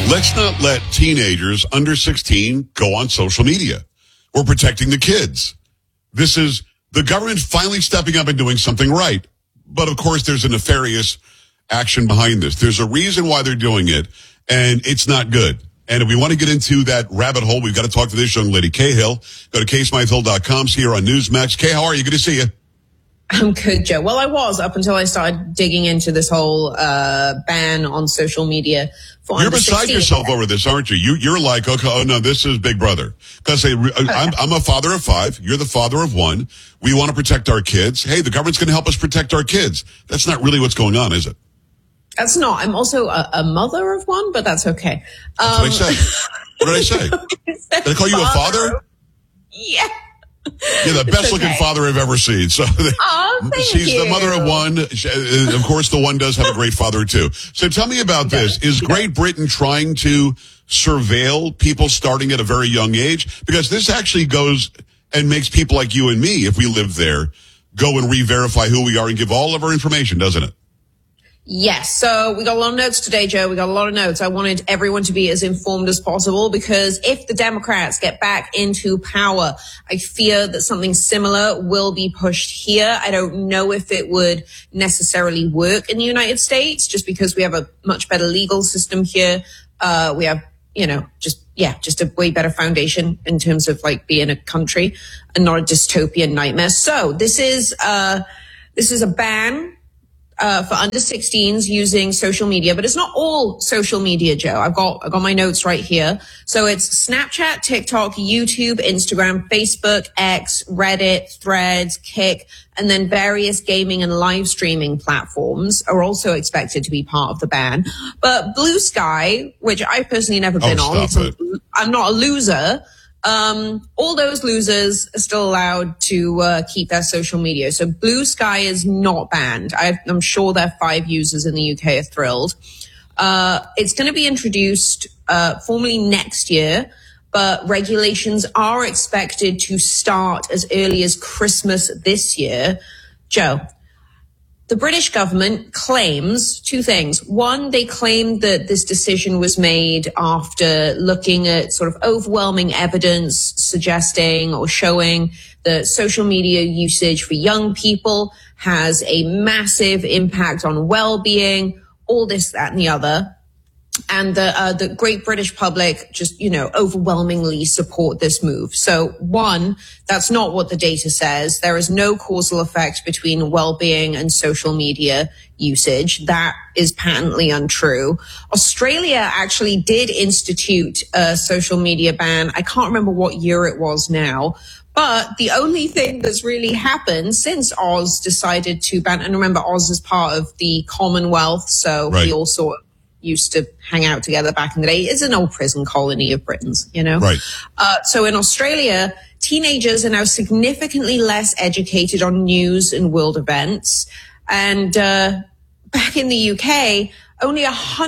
Let's not let teenagers under 16 go on social media. We're protecting the kids. This is the government finally stepping up and doing something right. But of course, there's a nefarious action behind this. There's a reason why they're doing it, and it's not good. And if we want to get into that rabbit hole, we've got to talk to this young lady, Kay Hill. Go to kaysmyhill.com, see her on Newsmax. Kay, how are you? Good to see you. I'm good, Joe. Well, I was up until I started digging into this whole ban on social media. You're beside yourself over this, aren't you? You're like, okay, oh no, this is Big Brother. Because I'm a father of 5. You're the father of 1. We want to protect our kids. Hey, the government's going to help us protect our kids. That's not really what's going on, is it? That's not. I'm also a mother of 1, but that's okay. That's what I said. What did I say? Did I call you a father? Yeah. Yeah, the best looking father I've ever seen. So she's the mother of 1. Of course, the 1 does have a great father too. So tell me about this. Is Great Britain trying to surveil people starting at a very young age? Because this actually goes and makes people like you and me, if we live there, go and re-verify who we are and give all of our information, doesn't it? Yes. So we got a lot of notes today, Joe. We got a lot of notes. I wanted everyone to be as informed as possible because if the Democrats get back into power, I fear that something similar will be pushed here. I don't know if it would necessarily work in the United States just because we have a much better legal system here. We have, just a way better foundation in terms of like being a country and not a dystopian nightmare. So this is a ban for under 16s using social media, but it's not all social media, Joe. I've got my notes right here. So it's Snapchat, TikTok, YouTube, Instagram, Facebook, X, Reddit, Threads, Kick, and then various gaming and live streaming platforms are also expected to be part of the ban. But Blue Sky, which I've personally never been on, I'm not a loser. All those losers are still allowed to keep their social media. So Blue Sky is not banned. I'm sure their 5 users in the UK are thrilled. It's going to be introduced formally next year, but regulations are expected to start as early as Christmas this year. Joe, the British government claims 2 things. One, they claim that this decision was made after looking at sort of overwhelming evidence suggesting or showing that social media usage for young people has a massive impact on well-being, all this, that, and the other. And the great British public just, overwhelmingly support this move. So 1, that's not what the data says. There is no causal effect between well-being and social media usage. That is patently untrue. Australia actually did institute a social media ban. I can't remember what year it was now. But the only thing that's really happened since Oz decided to ban, and remember Oz is part of the Commonwealth, so we all sort of used to hang out together back in the day. It's an old prison colony of Britons, Right. So in Australia, teenagers are now significantly less educated on news and world events. And back in the UK, only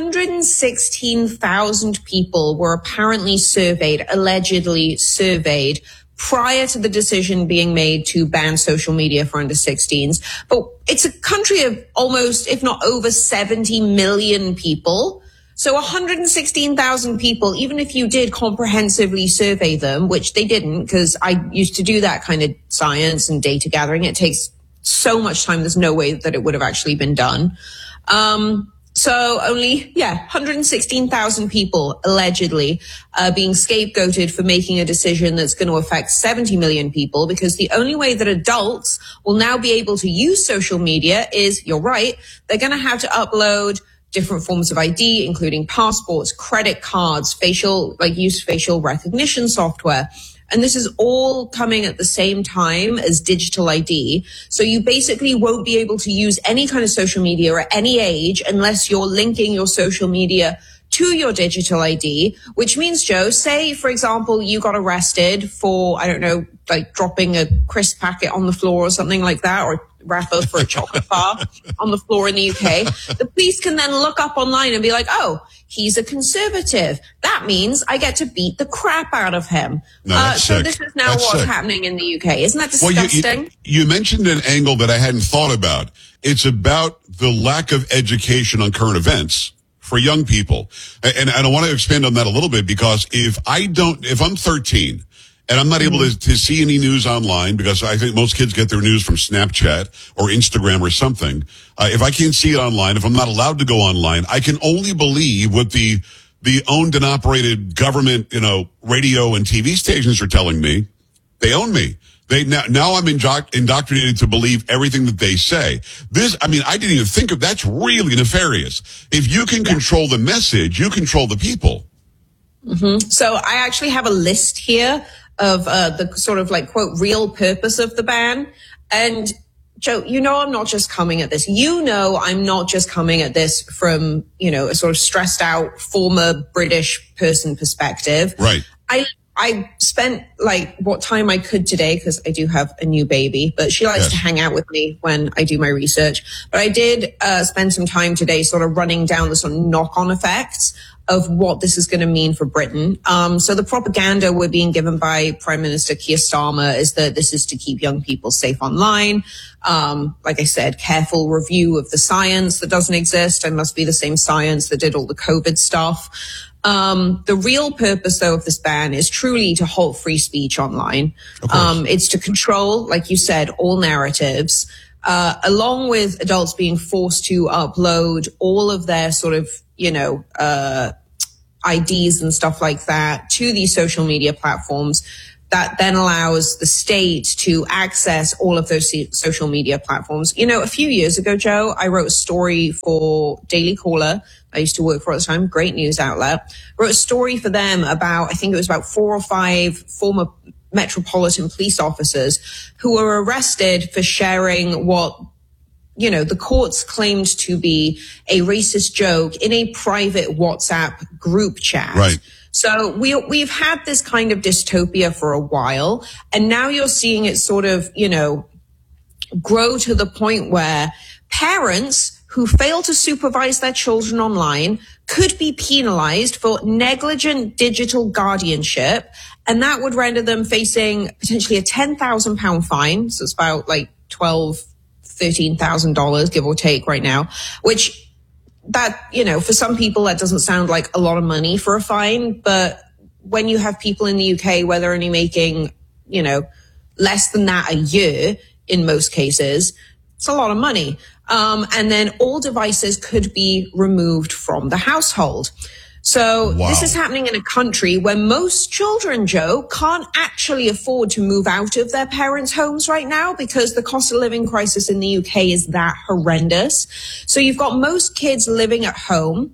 116,000 people were apparently allegedly surveyed, prior to the decision being made to ban social media for under 16s. But it's a country of almost, if not over 70 million people. So 116,000 people, even if you did comprehensively survey them, which they didn't, because I used to do that kind of science and data gathering. It takes so much time. There's no way that it would have actually been done. So only, 116,000 people allegedly being scapegoated for making a decision that's going to affect 70 million people, because the only way that adults will now be able to use social media is, you're right, they're going to have to upload different forms of ID, including passports, credit cards, facial recognition software. And this is all coming at the same time as digital ID. So you basically won't be able to use any kind of social media at any age unless you're linking your social media to your digital ID, which means, Joe, say, for example, you got arrested for, like dropping a crisp packet on the floor or something like that, or wrapper for a chocolate bar on the floor in the UK. The police can then look up online and be like, oh, he's a conservative. That means I get to beat the crap out of him. No, so this is now what's happening in the UK. Isn't that disgusting? Well, you mentioned an angle that I hadn't thought about. It's about the lack of education on current events for young people. And I want to expand on that a little bit, because if I'm 13 and I'm not able to see any news online, because I think most kids get their news from Snapchat or Instagram or something. If I can't see it online, if I'm not allowed to go online, I can only believe what the owned and operated government, radio and TV stations are telling me. They own me. Now I'm indoctrinated to believe everything that they say. I didn't even think of that's really nefarious. If you can control the message, you control the people. Mm-hmm. So I actually have a list here of the sort of like, quote, real purpose of the ban. And Joe, I'm not just coming at this. I'm not just coming at this from, a sort of stressed out former British person perspective. Right. I spent like what time I could today, because I do have a new baby, but she likes to hang out with me when I do my research. But I did spend some time today sort of running down the sort of knock-on effects of what this is going to mean for Britain. So the propaganda we're being given by Prime Minister Keir Starmer is that this is to keep young people safe online. Like I said, careful review of the science that doesn't exist and must be the same science that did all the COVID stuff. The real purpose, though, of this ban is truly to halt free speech online. It's to control, like you said, all narratives, along with adults being forced to upload all of their sort of, IDs and stuff like that to these social media platforms. That then allows the state to access all of those social media platforms. A few years ago, Joe, I wrote a story for Daily Caller. I used to work for at the time, great news outlet. Wrote a story for them about, I think it was about 4 or 5 former Metropolitan police officers who were arrested for sharing what, the courts claimed to be a racist joke in a private WhatsApp group chat. Right. So we've had this kind of dystopia for a while, and now you're seeing it sort of, grow to the point where parents who fail to supervise their children online could be penalized for negligent digital guardianship, and that would render them facing potentially a £10,000 fine. So it's about like $13,000, give or take right now, which that, for some people, that doesn't sound like a lot of money for a fine. But when you have people in the UK where they're only making, less than that a year in most cases, it's a lot of money. And then all devices could be removed from the household. So This is happening in a country where most children, Joe, can't actually afford to move out of their parents' homes right now because the cost of living crisis in the UK is that horrendous. So you've got most kids living at home.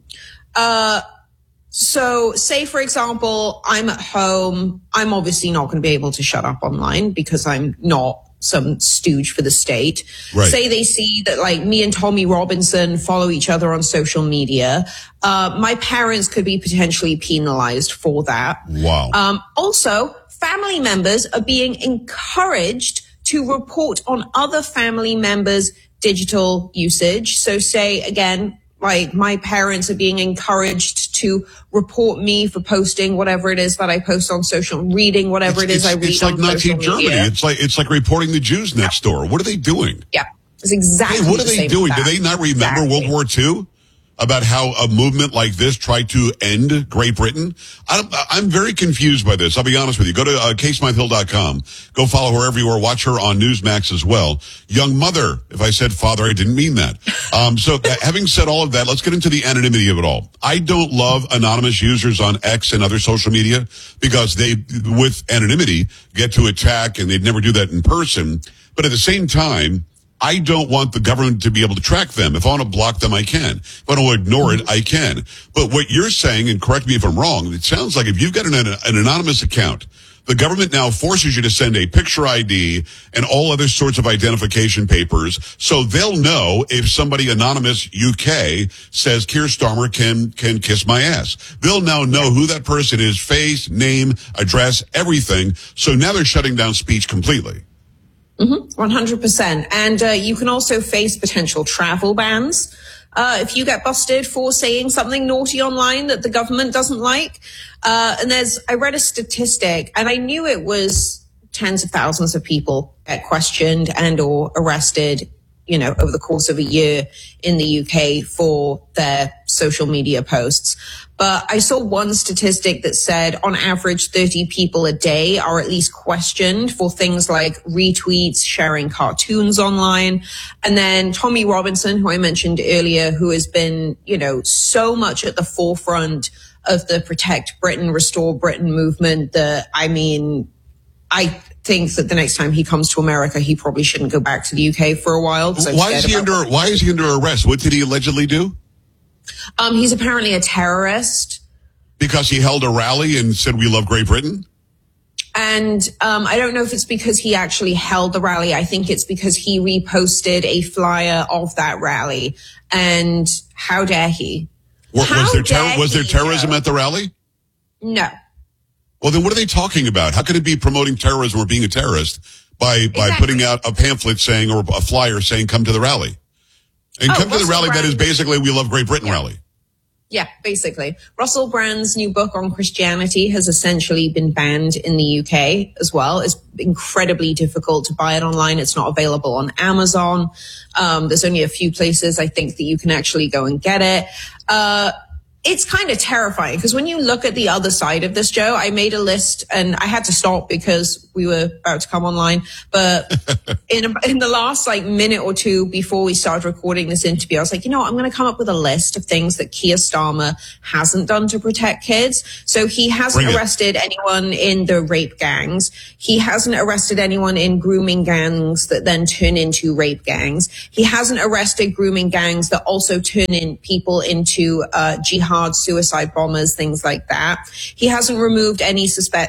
So say, for example, I'm at home. I'm obviously not going to be able to shut up online because I'm not some stooge for the state. Right. Say they see that like me and Tommy Robinson follow each other on social media. My parents could be potentially penalized for that. Wow. Also, family members are being encouraged to report on other family members' digital usage. So say again, like my parents are being encouraged to report me for posting whatever it is that I post on social, reading whatever it is I read on social media. It's like Nazi Germany. It's like reporting the Jews next door. What are they doing? Yeah, it's exactly. Hey, what are they doing? Do they not remember World War II? About how a movement like this tried to end Great Britain? I'm very confused by this. I'll be honest with you. Go to KSmithhill.com. Go follow her everywhere. Watch her on Newsmax as well. Young mother. If I said father, I didn't mean that. So having said all of that, let's get into the anonymity of it all. I don't love anonymous users on X and other social media because they, with anonymity, get to attack, and they'd never do that in person. But at the same time, I don't want the government to be able to track them. If I want to block them, I can. If I want to ignore it, I can. But what you're saying, and correct me if I'm wrong, it sounds like if you've got an anonymous account, the government now forces you to send a picture ID and all other sorts of identification papers, so they'll know if somebody anonymous UK says Keir Starmer can kiss my ass. They'll now know who that person is, face, name, address, everything. So now they're shutting down speech completely. 100%. And you can also face potential travel bans if you get busted for saying something naughty online that the government doesn't like. And I read a statistic, and I knew it was tens of thousands of people get questioned and or arrested, over the course of a year in the UK for their social media posts. But I saw one statistic that said on average 30 people a day are at least questioned for things like retweets, sharing cartoons online. And then Tommy Robinson, who I mentioned earlier, who has been, so much at the forefront of the Protect Britain, Restore Britain movement that, I think that the next time he comes to America, he probably shouldn't go back to the UK for a while. Why is he under arrest? What did he allegedly do? He's apparently a terrorist. Because he held a rally and said, "We love Great Britain"? And I don't know if it's because he actually held the rally. I think it's because he reposted a flyer of that rally. And how dare he? Was there terrorism at the rally? No. Well, then what are they talking about? How could it be promoting terrorism or being a terrorist by putting out a pamphlet saying, or a flyer saying, "Come to the rally"? And come to the rally that is basically "We love Great Britain" rally. Yeah, basically. Russell Brand's new book on Christianity has essentially been banned in the UK as well. It's incredibly difficult to buy it online. It's not available on Amazon. There's only a few places, I think, that you can actually go and get it. It's kind of terrifying because when you look at the other side of this, Joe, I made a list and I had to stop because we were about to come online. But in the last minute or two before we started recording this interview, I was like, I'm going to come up with a list of things that Keir Starmer hasn't done to protect kids. So he hasn't arrested anyone in the rape gangs. He hasn't arrested anyone in grooming gangs that then turn into rape gangs. He hasn't arrested grooming gangs that also turn in people into jihad suicide bombers, things like that. He hasn't removed any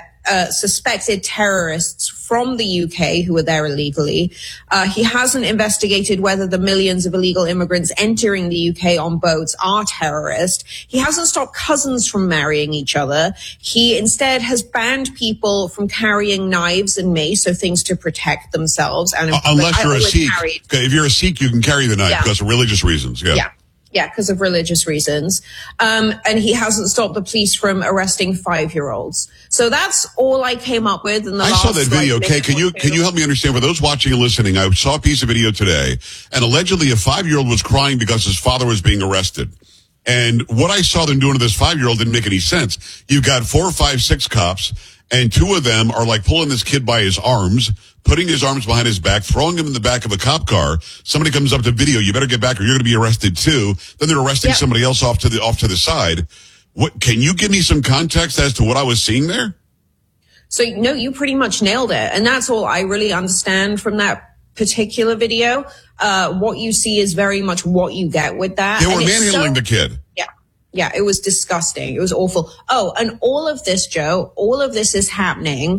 suspected terrorists from the UK who are there illegally. He hasn't investigated whether the millions of illegal immigrants entering the UK on boats are terrorists. He hasn't stopped cousins from marrying each other. He instead has banned people from carrying knives and mace, so things to protect themselves. And unless you're a Sikh. If you're a Sikh, you can carry the knife because of religious reasons. Yeah, because of religious reasons. And he hasn't stopped the police from arresting 5-year-olds. So that's all I came up with in the last. I saw that video. Okay, can you help me understand? For those watching and listening, I saw a piece of video today, and allegedly a 5-year-old was crying because his father was being arrested. And what I saw them doing to this 5-year-old didn't make any sense. You've got 4, 5, 6 cops, and 2 of them are pulling this kid by his arms, putting his arms behind his back, throwing him in the back of a cop car. Somebody comes up to video, "You better get back or you're going to be arrested too." Then they're arresting somebody else off to the side. What, can you give me some context as to what I was seeing there? So, no, you pretty much nailed it. And that's all I really understand from that particular video. What you see is very much what you get with that. They were manhandling the kid. Yeah, it was disgusting. It was awful. Oh, and all of this, Joe, all of this is happening.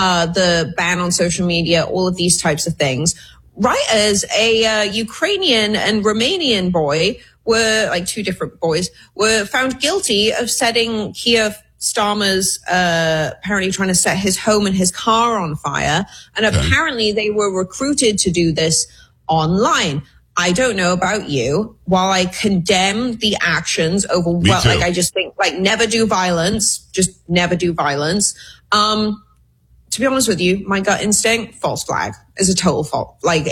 The ban on social media, all of these types of things, right as a Ukrainian and Romanian boy were, 2 different boys, were found guilty of setting Keir Starmer's, apparently trying to set his home and his car on fire. And apparently they were recruited to do this online. I don't know about you. While I condemn the actions I just think, never do violence, just never do violence. To be honest with you, my gut instinct, false flag, is a total fault.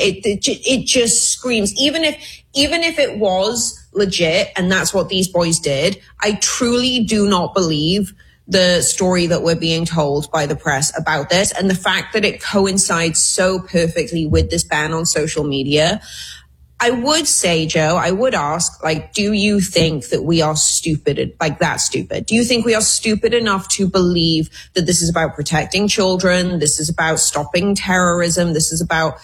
It just screams. Even if it was legit and that's what these boys did, I truly do not believe the story that we're being told by the press about this. And the fact that it coincides so perfectly with this ban on social media, I would say, Joe, I would ask, do you think that we are stupid, that stupid? Do you think we are stupid enough to believe that this is about protecting children? This is about stopping terrorism. This is about,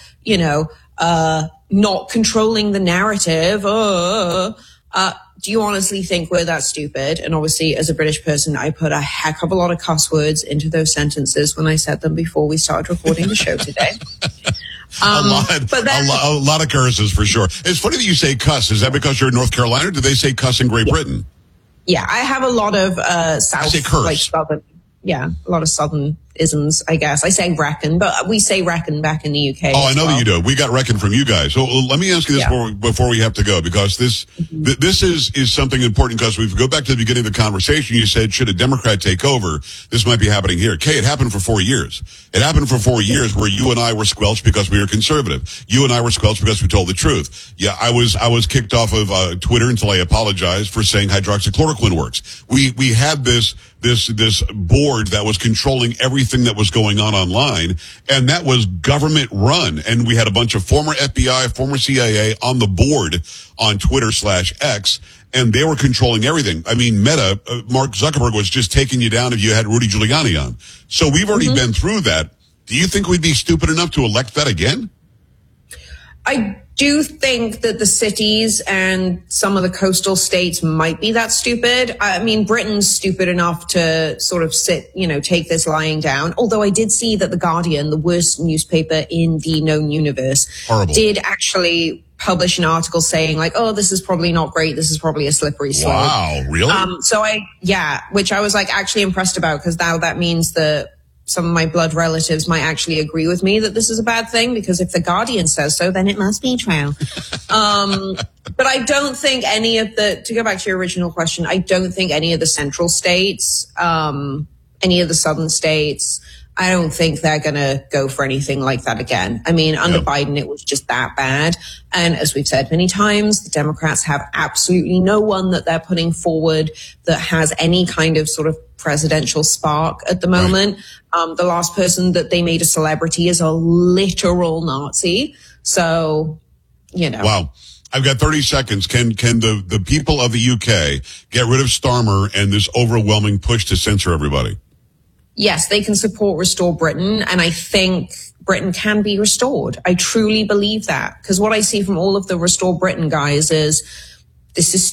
not controlling the narrative. Do you honestly think we're that stupid? And obviously, as a British person, I put a heck of a lot of cuss words into those sentences when I said them before we started recording the show today. A lot of curses for sure. It's funny that you say cuss. Is that because you're in North Carolina? Or do they say cuss in Great Britain? Yeah, I have a lot of Southern. I say curse. Southern. Yeah, a lot of Southern isms, I guess. I say reckon, but we say reckon back in the UK. Oh, I know that you do. We got reckon from you guys. So let me ask you this before we have to go, because this is something important, because we go back to the beginning of the conversation. You said, should a Democrat take over, this might be happening here. Kay, it happened for 4 years. It happened for 4 years where you and I were squelched because we were conservative. You and I were squelched because we told the truth. Yeah, I was kicked off of Twitter until I apologized for saying hydroxychloroquine works. We had this board that was controlling everything that was going on online, and that was government run. And we had a bunch of former FBI, former CIA on the board on Twitter/X, and they were controlling everything. I mean, Meta, Mark Zuckerberg was just taking you down if you had Rudy Giuliani on. So we've already been through that. Do you think we'd be stupid enough to elect that again? I do think that the cities and some of the coastal states might be that stupid. I mean, Britain's stupid enough to sort of take this lying down. Although I did see that The Guardian, the worst newspaper in the known universe, did actually publish an article saying like, oh, this is probably not great. This is probably a slippery slope. Wow, really? Which I was like actually impressed about, because now that means that some of my blood relatives might actually agree with me that this is a bad thing, because if The Guardian says so, then it must be true. But I don't think to go back to your original question, I don't think any of the central states, any of the southern states, I don't think they're going to go for anything like that again. I mean, under Biden, it was just that bad. And as we've said many times, the Democrats have absolutely no one that they're putting forward that has any kind of sort of presidential spark at the moment. Right. The last person that they made a celebrity is a literal Nazi. So, Wow. I've got 30 seconds. Can the people of the UK get rid of Starmer and this overwhelming push to censor everybody? Yes, they can support Restore Britain, and I think Britain can be restored. I truly believe that, because what I see from all of the Restore Britain guys is this is